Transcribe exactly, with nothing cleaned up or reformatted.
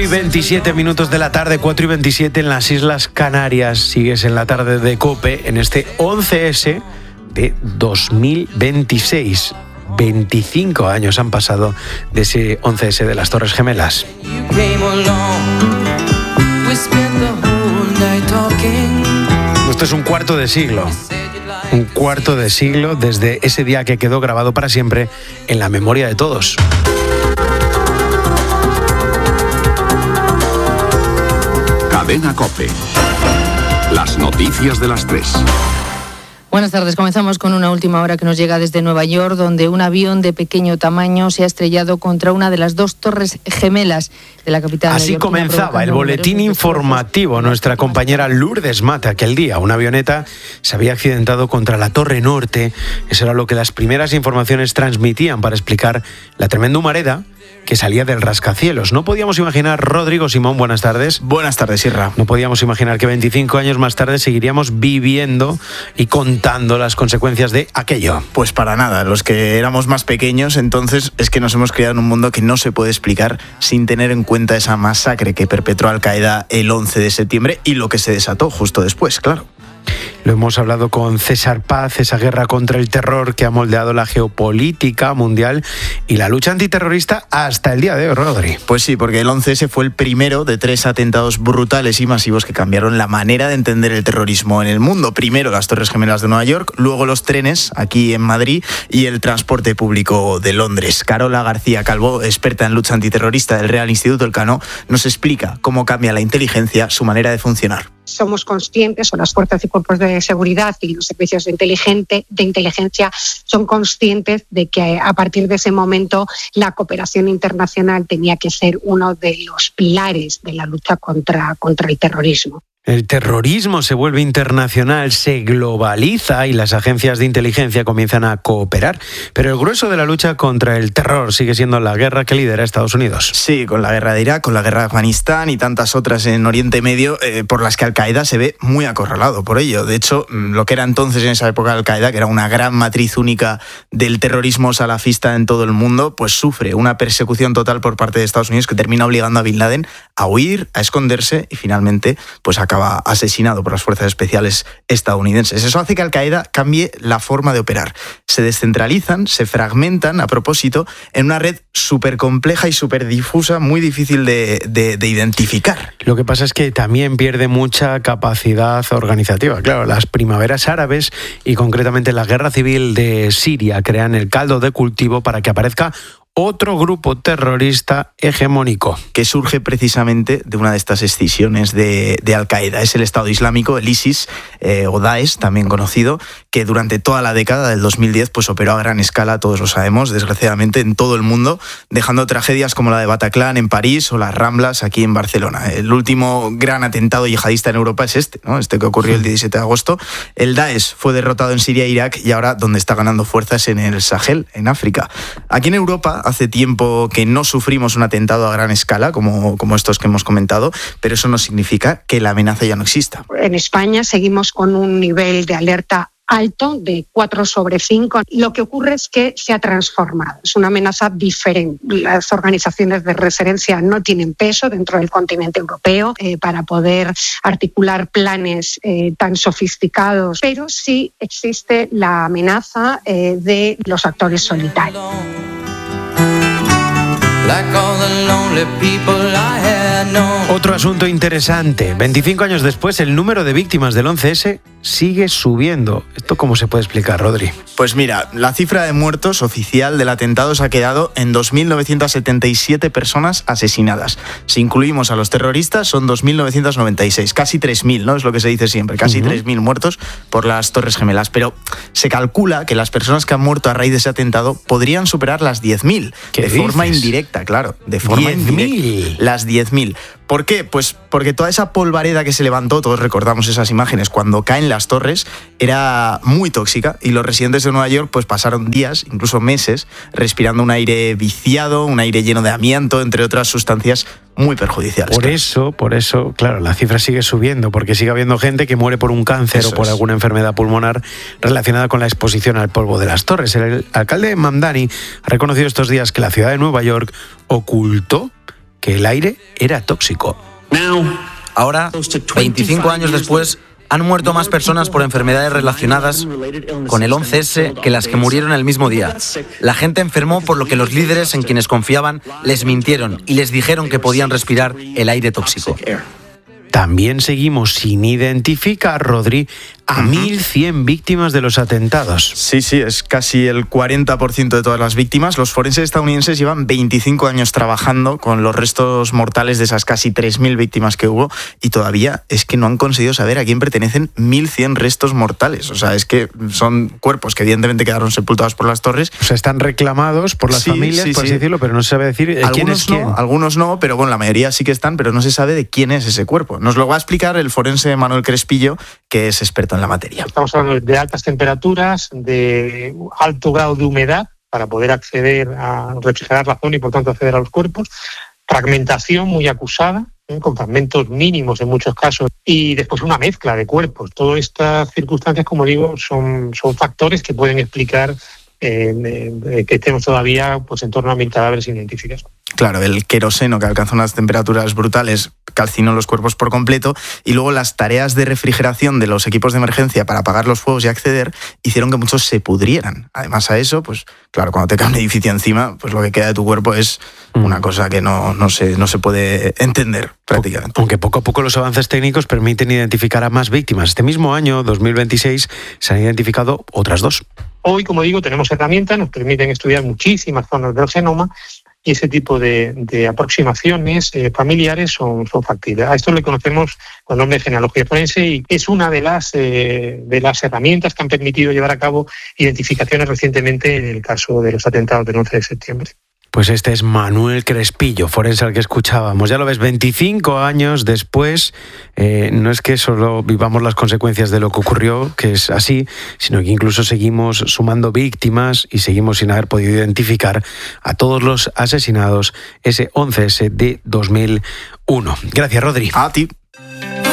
y veintisiete minutos de la tarde, cuatro y veintisiete en las Islas Canarias. Sigues en la tarde de COPE en este once ese de dos mil veintiséis. veinticinco años han pasado de ese once ese de las Torres Gemelas. Esto es un cuarto de siglo. Un cuarto de siglo desde ese día que quedó grabado para siempre en la memoria de todos. Cadena COPE. Las noticias de las tres. Buenas tardes. Comenzamos con una última hora que nos llega desde Nueva York, donde un avión de pequeño tamaño se ha estrellado contra una de las dos torres gemelas de la capital. Así comenzaba el boletín informativo. Nuestra compañera Lourdes Mata, aquel día una avioneta se había accidentado contra la Torre Norte. Eso era lo que las primeras informaciones transmitían para explicar la tremenda humareda que salía del rascacielos. No podíamos imaginar, Rodrigo Simón, buenas tardes. Buenas tardes, Irra. No podíamos imaginar que veinticinco años más tarde seguiríamos viviendo y contando las consecuencias de aquello. Pues para nada, los que éramos más pequeños, entonces es que nos hemos criado en un mundo que no se puede explicar sin tener en cuenta esa masacre que perpetró Al-Qaeda el once de septiembre y lo que se desató justo después, claro. Lo hemos hablado con César Paz, esa guerra contra el terror que ha moldeado la geopolítica mundial y la lucha antiterrorista hasta el día de hoy, Rodri. Pues sí, porque el once ese fue el primero de tres atentados brutales y masivos que cambiaron la manera de entender el terrorismo en el mundo. Primero las Torres Gemelas de Nueva York, luego los trenes aquí en Madrid y el transporte público de Londres. Carola García Calvo, experta en lucha antiterrorista del Real Instituto Elcano, nos explica cómo cambia la inteligencia su manera de funcionar. Somos conscientes, o las fuerzas y cuerpos de seguridad y los servicios de, inteligente, de inteligencia son conscientes de que a partir de ese momento la cooperación internacional tenía que ser uno de los pilares de la lucha contra, contra el terrorismo. El terrorismo se vuelve internacional, se globaliza y las agencias de inteligencia comienzan a cooperar. Pero el grueso de la lucha contra el terror sigue siendo la guerra que lidera Estados Unidos. Sí, con la guerra de Irak, con la guerra de Afganistán y tantas otras en Oriente Medio, eh, por las que Al-Qaeda se ve muy acorralado por ello. De hecho, lo que era entonces en esa época Al-Qaeda, que era una gran matriz única del terrorismo salafista en todo el mundo, pues sufre una persecución total por parte de Estados Unidos que termina obligando a Bin Laden a huir, a esconderse y finalmente pues a acaba asesinado por las fuerzas especiales estadounidenses. Eso hace que Al-Qaeda cambie la forma de operar. Se descentralizan, se fragmentan a propósito en una red súper compleja y súper difusa, muy difícil de, de, de identificar. Lo que pasa es que también pierde mucha capacidad organizativa. Claro, las primaveras árabes y concretamente la guerra civil de Siria crean el caldo de cultivo para que aparezca otro grupo terrorista hegemónico. Que surge precisamente de una de estas escisiones de, de Al-Qaeda. Es el Estado Islámico, el ISIS, eh, o Daesh, también conocido, que durante toda la década del dos mil diez pues, operó a gran escala, todos lo sabemos, desgraciadamente, en todo el mundo, dejando tragedias como la de Bataclan en París o las Ramblas aquí en Barcelona. El último gran atentado yihadista en Europa es este, ¿no? Este que ocurrió el diecisiete de agosto. El Daesh fue derrotado en Siria e Irak y ahora donde está ganando fuerzas en el Sahel, en África. Aquí en Europa hace tiempo que no sufrimos un atentado a gran escala, como, como estos que hemos comentado, pero eso no significa que la amenaza ya no exista. En España seguimos con un nivel de alerta alto de cuatro sobre cinco. Lo que ocurre es que se ha transformado. Es una amenaza diferente. Las organizaciones de referencia no tienen peso dentro del continente europeo eh, para poder articular planes eh, tan sofisticados, pero sí existe la amenaza eh, de los actores solitarios. Otro asunto interesante. veinticinco años después, el número de víctimas del once ese sigue subiendo. ¿Esto cómo se puede explicar, Rodri? Pues mira, la cifra de muertos oficial del atentado se ha quedado en dos mil novecientas setenta y siete personas asesinadas. Si incluimos a los terroristas, son dos mil novecientos noventa y seis, casi tres mil, ¿no? Es lo que se dice siempre, casi uh-huh. tres mil muertos por las Torres Gemelas. Pero se calcula que las personas que han muerto a raíz de ese atentado podrían superar las diez mil, de dices? forma indirecta, claro, de forma diez indirecta. Las diez mil. ¿Por qué? Pues porque toda esa polvareda que se levantó, todos recordamos esas imágenes, cuando caen las torres, era muy tóxica y los residentes de Nueva York pues pasaron días, incluso meses, respirando un aire viciado, un aire lleno de amianto, entre otras sustancias muy perjudiciales. Por claro. eso, por eso, claro, la cifra sigue subiendo, porque sigue habiendo gente que muere por un cáncer eso o por es. alguna enfermedad pulmonar relacionada con la exposición al polvo de las torres. El alcalde Mamdani ha reconocido estos días que la ciudad de Nueva York ocultó que el aire era tóxico. Ahora, veinticinco años después, han muerto más personas por enfermedades relacionadas con el once ese que las que murieron el mismo día. La gente enfermó por lo que los líderes en quienes confiaban les mintieron y les dijeron que podían respirar el aire tóxico. También seguimos sin identificar, Rodri, a uh-huh. mil cien víctimas de los atentados. Sí, sí, es casi el cuarenta por ciento de todas las víctimas. Los forenses estadounidenses llevan veinticinco años trabajando con los restos mortales de esas casi tres mil víctimas que hubo y todavía es que no han conseguido saber a quién pertenecen mil cien restos mortales. O sea, es que son cuerpos que evidentemente quedaron sepultados por las torres. O sea, están reclamados por las sí, familias, sí, por así sí. decirlo, pero no se sabe decir algunos quién es quién. No, algunos no, pero bueno, la mayoría sí que están, pero no se sabe de quién es ese cuerpo. Nos lo va a explicar el forense Manuel Crespillo, que es experto en la materia. Estamos hablando de altas temperaturas, de alto grado de humedad para poder acceder a refrigerar la zona y por tanto acceder a los cuerpos, fragmentación muy acusada, ¿eh? con fragmentos mínimos en muchos casos, y después una mezcla de cuerpos. Todas estas circunstancias, como digo, son, son factores que pueden explicar eh, eh, que estemos todavía pues, en torno a mil cadáveres sin identificar. Claro, el queroseno, que alcanza unas temperaturas brutales, calcinó los cuerpos por completo, y luego las tareas de refrigeración de los equipos de emergencia para apagar los fuegos y acceder hicieron que muchos se pudrieran. Además a eso, pues claro, cuando te cae un edificio encima, pues lo que queda de tu cuerpo es una cosa que no, no, se, no se puede entender prácticamente. Aunque poco a poco los avances técnicos permiten identificar a más víctimas. Este mismo año, dos mil veintiséis, se han identificado otras dos. Hoy, como digo, tenemos herramientas, nos permiten estudiar muchísimas zonas del genoma, y ese tipo de, de aproximaciones eh, familiares son, son factibles. A esto le conocemos con el nombre de genealogía forense y es una de las, eh, de las herramientas que han permitido llevar a cabo identificaciones recientemente en el caso de los atentados del once de septiembre. Pues este es Manuel Crespillo, forense al que escuchábamos. Ya lo ves, veinticinco años después, eh, no es que solo vivamos las consecuencias de lo que ocurrió, que es así, sino que incluso seguimos sumando víctimas y seguimos sin haber podido identificar a todos los asesinados ese once ese de dos mil uno. Gracias, Rodri. A ti.